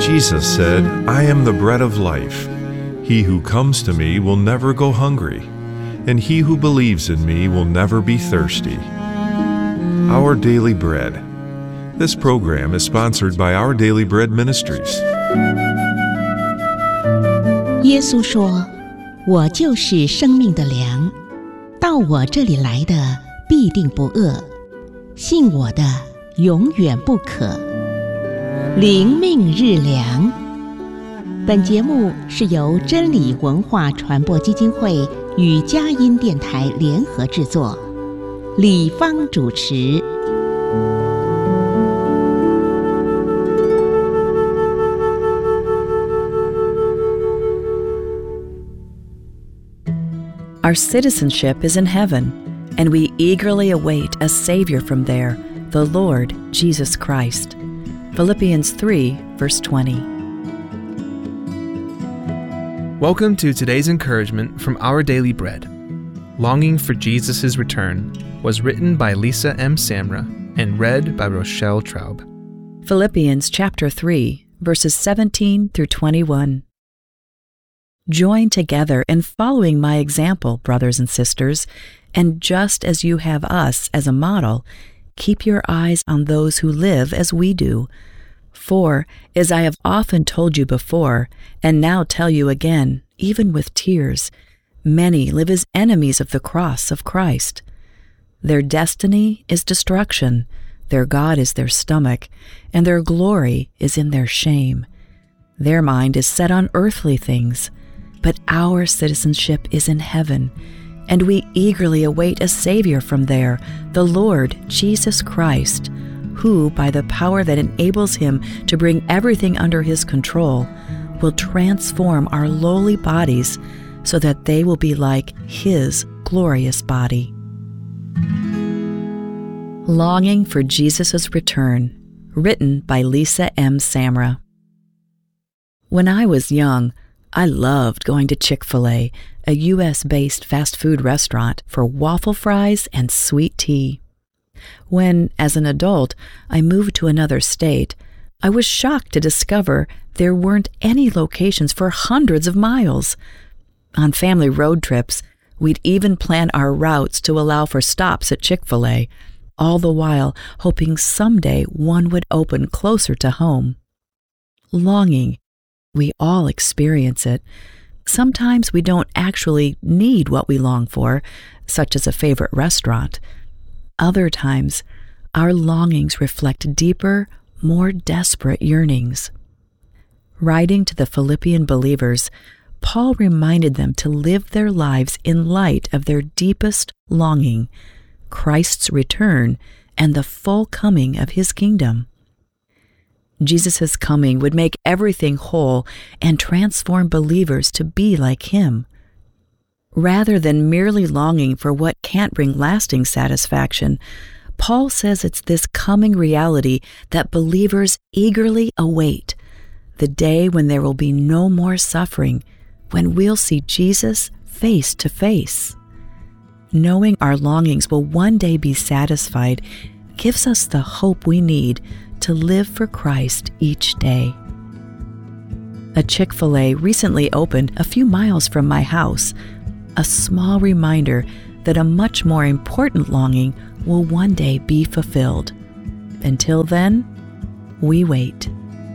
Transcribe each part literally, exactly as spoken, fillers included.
Jesus said, "I am the bread of life. He who comes to me will never go hungry, and he who believes in me will never be thirsty." Our Daily Bread. This program is sponsored by Our Daily Bread Ministries. 耶稣说：“我就是生命的粮，到我这里来的必定不饿，信我的永远不渴。”灵命日粮。本节目是由真理文化传播基金会与佳音电台联合制作，李芳主持。 Our citizenship is in heaven, and we eagerly await a Savior from there, the Lord Jesus Christ. Philippians three, verse twenty. Welcome to today's encouragement from Our Daily Bread. Longing for Jesus' Return was written by Lisa M. Samra and read by Rochelle Traub. Philippians chapter three, verses seventeen through twenty-one. Join together in following my example, brothers and sisters, and just as you have us as a model, keep your eyes on those who live as we do. For, as I have often told you before, and now tell you again, even with tears, many live as enemies of the cross of Christ. Their destiny is destruction, their God is their stomach, and their glory is in their shame. Their mind is set on earthly things, but our citizenship is in heaven, and we eagerly await a Savior from there, the Lord Jesus Christ, who, by the power that enables him to bring everything under his control, will transform our lowly bodies so that they will be like his glorious body. Longing for Jesus' Return, written by Lisa M. Samra. When I was young, I loved going to Chick-fil-A, a U S-based fast food restaurant, for waffle fries and sweet tea. When, as an adult, I moved to another state, I was shocked to discover there weren't any locations for hundreds of miles. On family road trips, we'd even plan our routes to allow for stops at Chick-fil-A, all the while hoping someday one would open closer to home. Longing. We all experience it. Sometimes we don't actually need what we long for, such as a favorite restaurant. Other times, our longings reflect deeper, more desperate yearnings. Writing to the Philippian believers, Paul reminded them to live their lives in light of their deepest longing, Christ's return and the full coming of his kingdom. Jesus' coming would make everything whole and transform believers to be like him. Rather than merely longing for what can't bring lasting satisfaction, Paul says it's this coming reality that believers eagerly await, the day when there will be no more suffering, when we'll see Jesus face to face. Knowing our longings will one day be satisfied gives us the hope we need to live for Christ each day. A Chick-fil-A recently opened a few miles from my house, a small reminder that a much more important longing will one day be fulfilled. Until then, we wait.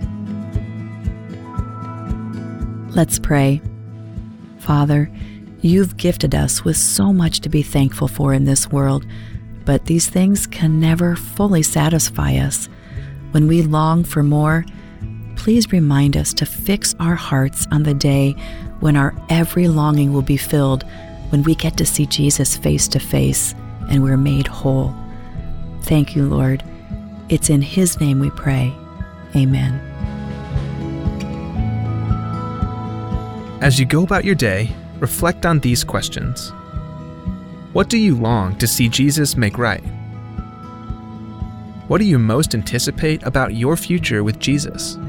Let's pray. Father, you've gifted us with so much to be thankful for in this world, but these things can never fully satisfy us. When we long for more, please remind us to fix our hearts on the day when our every longing will be filled, when we get to see Jesus face to face and we're made whole. Thank you, Lord. It's in his name we pray. Amen. As you go about your day, reflect on these questions. What do you long to see Jesus make right? What do you most anticipate about your future with Jesus?